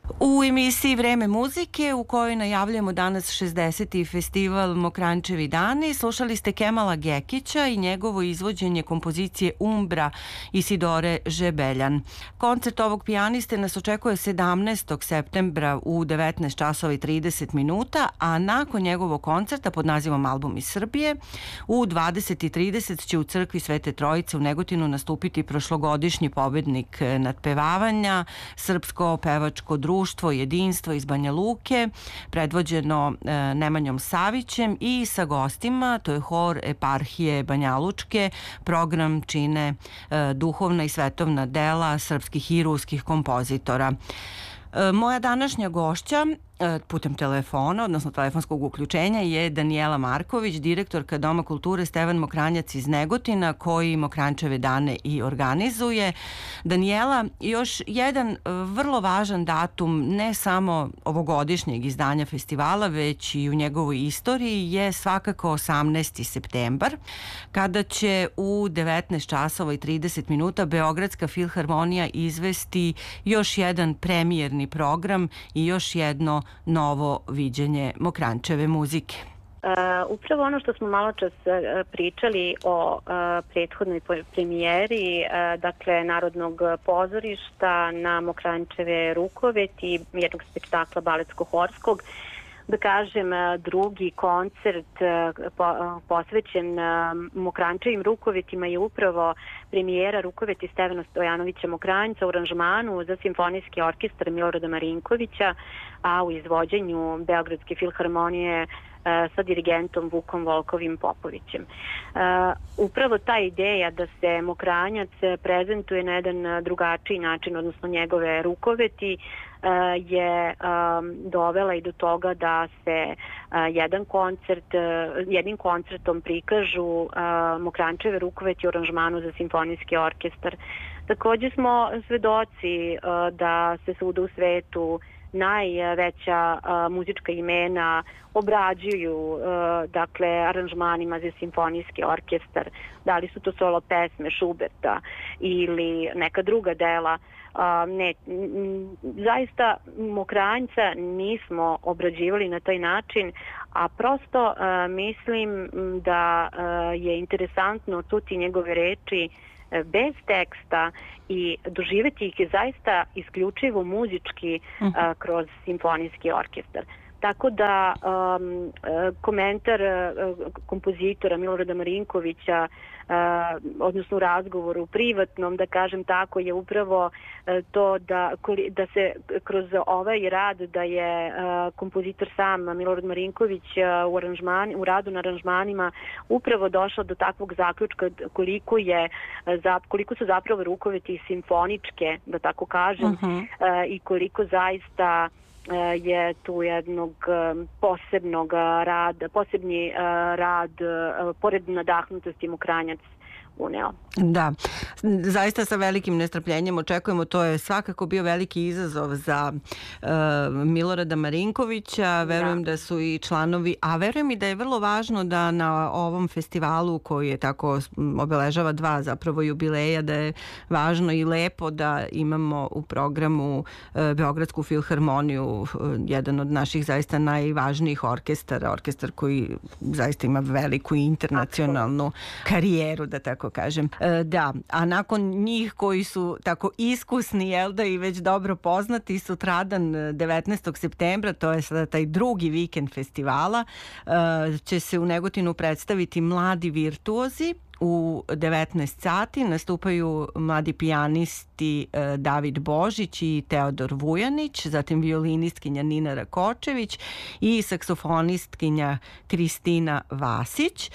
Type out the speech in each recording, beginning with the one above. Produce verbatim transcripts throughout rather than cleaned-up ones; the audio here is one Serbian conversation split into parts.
U emisiji Vreme muzike, u kojoj najavljamo danas šezdeseti festival Mokranjčevi dani, slušali ste Kemala Gekića i njegovo izvođenje kompozicije Umbra Isidore Žebeljan. Koncert ovog pijaniste nas očekuje sedamnaestog septembra u devetnaest časova i trideset minuta, a nakon njegovog koncerta pod nazivom Album iz Srbije u dvadeset i trideset će u crkvi Svete Trojice u Negotinu nastupiti prošlogodišnji pobednik nadpevavanja, Srpsko pevačko društvo Jedinstvo iz Banja Luke, predvođeno e, Nemanjom Savićem i sa gostima, to je hor eparhije Banjalučke. Program čine e, duhovna i svetovna dela srpskih i ruskih kompozitora. E, moja današnja gošća putem telefona, odnosno telefonskog uključenja, je Danijela Marković, direktorka Doma kulture Stevan Mokranjac iz Negotina, koji Mokranjčeve dane i organizuje. Danijela, još jedan vrlo važan datum, ne samo ovogodišnjeg izdanja festivala, već i u njegovoj istoriji, je svakako osamnaesti septembar, kada će u devetnaest časova i trideset minuta Beogradska filharmonija izvesti još jedan premijerni program i još jedno novo viđenje Mokranjčeve muzike. Uh, upravo ono što smo malo čas uh, pričali o uh, prethodnoj premijeri, uh, dakle Narodnog pozorišta na Mokranjčeve rukoveti, jednog spektakla baletsko-horskog, da kažem, drugi koncert po, posvećen Mokranjčevim rukovetima je upravo premijera rukoveti Stevana Stojanovića Mokranjca u aranžmanu za simfonijski orkestar Milorada Marinkovića, a u izvođenju Beogradske filharmonije sa dirigentom Vukom Volkovim Popovićem. Uh, upravo ta ideja da se Mokranjac prezentuje na jedan drugačiji način, odnosno njegove rukoveti, uh, je um, dovela i do toga da se uh, jedan koncert, uh, jednim koncertom prikažu uh, Mokranjčeve rukoveti u aranžmanu za simfonijski orkestar. Takođe smo svedoci uh, da se svuda u svetu najveća a, muzička imena obrađuju a, dakle aranžmanima za simfonijski orkestar, da li su to solo pesme Šuberta ili neka druga dela. A, ne, m, zaista Mokranjca nismo obrađivali na taj način, a prosto a, mislim da a, je interesantno čuti njegove reči bez teksta i doživjeti ih je zaista isključivo muzički uh, kroz simfonijski orkestar. Tako da um, komentar uh, kompozitora Milorada Marinkovića, uh, odnosno u razgovoru privatnom, da kažem tako, je upravo uh, to da, da se kroz ovaj rad da je uh, kompozitor sam Milorad Marinković uh, u, aranžman, u radu na aranžmanima upravo došao do takvog zaključka koliko, je, uh, za, koliko su zapravo rukoveti simfoničke, da tako kažem, uh-huh. uh, i koliko zaista je tu jednog posebnog rada, posebni rad, pored nadahnutosti Mokranjac uneo. Da, zaista sa velikim nestrpljenjem očekujemo, to je svakako bio veliki izazov za uh, Milorada Marinkovića, verujem da. da su i članovi, a verujem i da je vrlo važno da na ovom festivalu koji je tako obeležava dva zapravo jubileja, da je važno i lepo da imamo u programu uh, Beogradsku filharmoniju, uh, jedan od naših zaista najvažnijih orkestara, orkestar koji zaista ima veliku internacionalnu karijeru, da tako kažem. E, da, a nakon njih koji su tako iskusni, jel da, i već dobro poznati, sutradan devetnaestog septembra, to je sada taj drugi vikend festivala, e, će se u Negotinu predstaviti mladi virtuozi. U devetnaest sati nastupaju mladi pijanisti e, David Božić i Teodor Vujanić, zatim violinistkinja Nina Rakočević i saksofonistkinja Kristina Vasić. E,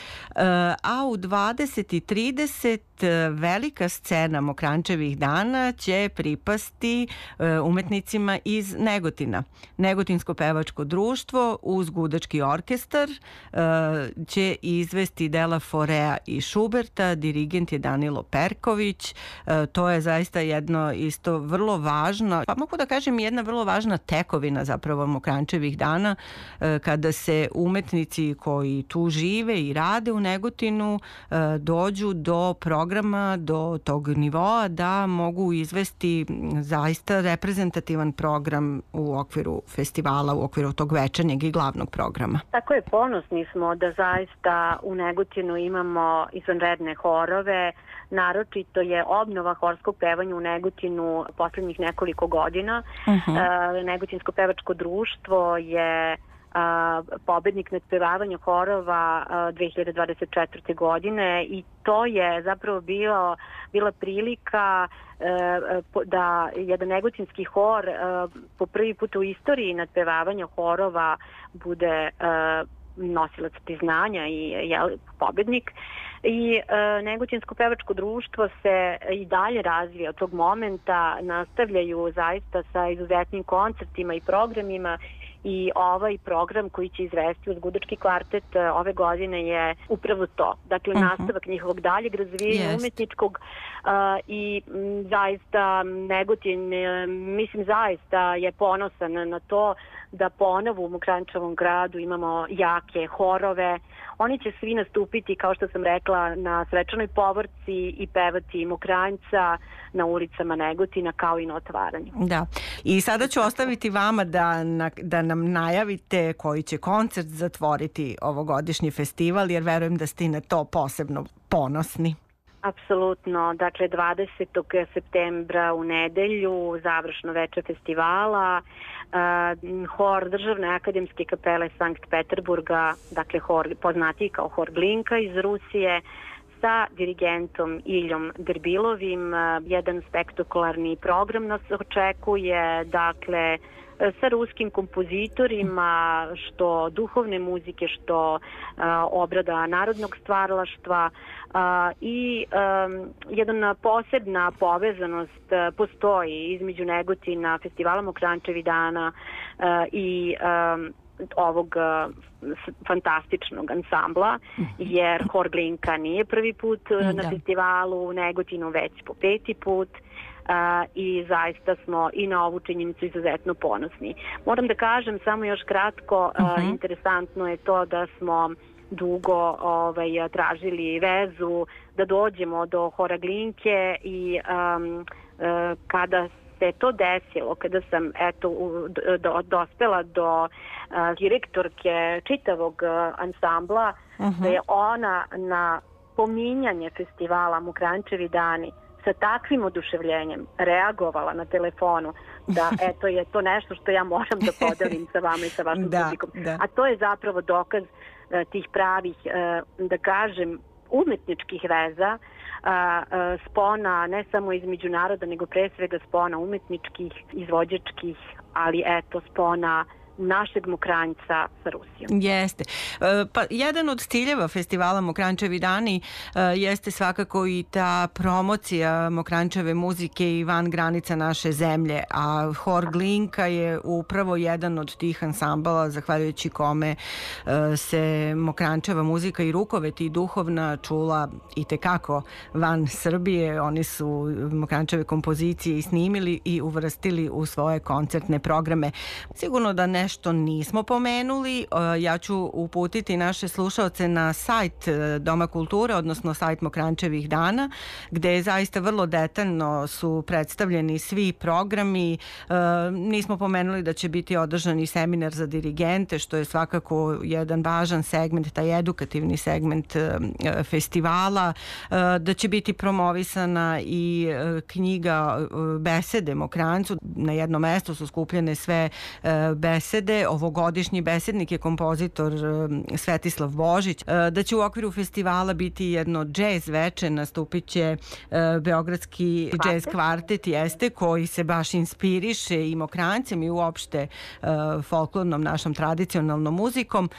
a u dvadeset i trideset velika scena Mokranjčevih dana će pripasti e, umetnicima iz Negotina. Negotinsko pevačko društvo uz gudački orkestar e, će izvesti dela Forea i Šuberta, dirigent je Danilo Perković. E, to je zaista jedno isto vrlo važno, pa mogu da kažem jedna vrlo važna tekovina zapravo Mokranjčevih dana, e, kada se umetnici koji tu žive i rade u Negotinu e, dođu do programa programa do tog nivoa da mogu izvesti zaista reprezentativan program u okviru festivala, u okviru tog večernjeg i glavnog programa. Tako je, ponosni smo da zaista u Negotinu imamo izvanredne horove. Naročito je obnova horskog pevanja u Negotinu poslednjih nekoliko godina. Uh-huh. Negotinsko pevačko društvo je a, pobednik nadpevavanja horova a, dve hiljade dvadeset četvrte. godine i to je zapravo bilo, bila prilika a, da jedan negotinski hor a, po prvi put u istoriji nadpevavanja horova bude a, nosilac priznanja i jel, pobednik. I e, Negotinsko pevačko društvo se i dalje razvija od tog momenta, nastavljaju zaista sa izuzetnim koncertima i programima i ovaj program koji će izvesti uz Gudački kvartet ove godine je upravo to. Dakle, uh-huh. nastavak njihovog daljeg razvijenja yes. umetničkog uh, i m, zaista Negotin, mislim zaista je ponosan na to da ponovo u Mokranjčevom gradu imamo jake horove. Oni će svi nastupiti, kao što sam rekla, na svečanoj povorci i pevati Mokranjca na ulicama Negotina kao i na otvaranju. Da. I sada ću ostaviti vama da, na, da nam najavite koji će koncert zatvoriti ovogodišnji festival, jer verujem da ste na to posebno ponosni. Apsolutno. Dakle, dvadesetog septembra u nedelju, završno veče festivala, uh, hor Državne akademske kapele Sankt Peterburga, dakle hor, poznatiji kao hor Glinka iz Rusije, sa dirigentom Iljom Derbilovim. Uh, jedan spektakularni program nas očekuje, dakle, sa ruskim kompozitorima, što duhovne muzike, što uh, obrada narodnog stvaralaštva uh, i um, jedna posebna povezanost uh, postoji između Negotina, festivala Mokranjčevi dana uh, i um, ovog uh, fantastičnog ansambla, jer hor Glinka nije prvi put uh, na festivalu u Negotinu, već po peti put. Uh, i zaista smo i na ovu činjenicu izuzetno ponosni. Moram da kažem samo još kratko, uh, uh-huh. interesantno je to da smo dugo ovaj, tražili vezu da dođemo do hora Glinke i um, uh, kada se to desilo, kada sam eto do, dospela do uh, direktorke čitavog uh, ansambla, uh-huh. da je ona na pominjanje festivala Mokranjčevi dani sa takvim oduševljenjem reagovala na telefonu da eto je to nešto što ja moram da podelim sa vama i sa vašim da, publikom. Da. A to je zapravo dokaz uh, tih pravih, uh, da kažem, umetničkih veza, uh, uh, spona ne samo između naroda, nego pre svega spona umetničkih, izvođačkih, ali eto spona našeg Mokranjca sa Rusijom. Jeste. Pa jedan od ciljeva festivala Mokranjčevi dani jeste svakako i ta promocija Mokranjčeve muzike i van granica naše zemlje, a hor Glinka je upravo jedan od tih ansambala zahvaljujući kome se Mokranjčeva muzika i rukovet i duhovna čula i tekako van Srbije. Oni su Mokranjčeve kompozicije i snimili i uvrstili u svoje koncertne programe. Sigurno da ne što nismo pomenuli, ja ću uputiti naše slušaoce na sajt Doma kulture, odnosno sajt Mokranjčevih dana, gde je zaista vrlo detaljno su predstavljeni svi programi. Nismo pomenuli da će biti održan i seminar za dirigente, što je svakako jedan važan segment, taj edukativni segment festivala, da će biti promovisana i knjiga besede Mokranjcu. Na jednom mestu su skupljene sve besede. Ovogodišnji besednik je kompozitor Svetislav Božić. Da će u okviru festivala biti jedno džez veče, nastupit će Beogradski džez kvartet, jeste, koji se baš inspiriše i Mokranjcem i uopšte folklornom našom tradicionalnom muzikom.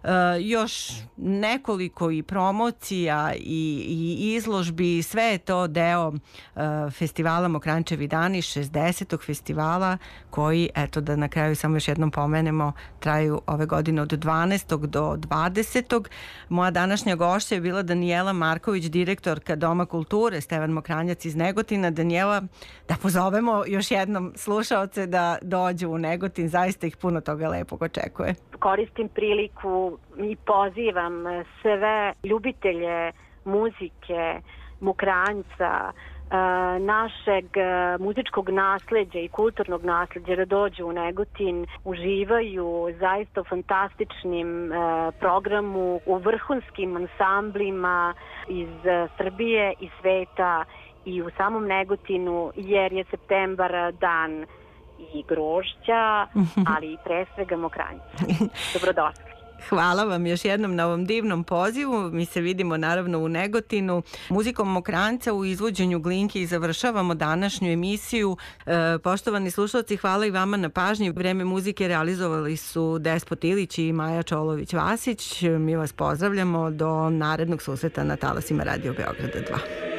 Još nekoliko i promocija i, i izložbi, sve je to deo festivala Mokranjčevi dani, šezdesetog festivala, koji, eto da na kraju samo još jednom pomenemo, traju ove godine od dvanaestog do dvadesetog Moja današnja gošća je bila Danijela Marković, direktorka Doma kulture Stevan Mokranjac iz Negotina. Danijela, da pozovemo još jednom slušaoce da dođu u Negotin, zaista ih puno toga lepog očekuje. Koristim priliku i pozivam sve ljubitelje muzike Mokranjca, našeg muzičkog nasleđa i kulturnog nasleđa, da dođu u Negotin, uživaju zaista u fantastičnim programu, u vrhunskim ansamblima iz Srbije i sveta i u samom Negotinu, jer je septembar dan i grožđa, ali i pre svega Mokranjca. Dobrodošli. Hvala vam još jednom na ovom divnom pozivu. Mi se vidimo naravno u Negotinu. Muzikom Mokranjca u izvođenju Glinke i završavamo današnju emisiju. E, poštovani slušalci, hvala i vama na pažnji. Vreme muzike realizovali su Despot Ilić i Maja Čolović-Vasić. Mi vas pozdravljamo do narednog susreta na talasima Radio Beograda dva.